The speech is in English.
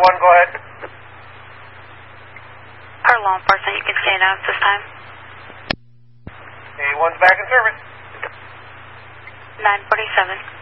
A1, go ahead. Our law enforcement, you can stand out this time. A1's back in service. 947.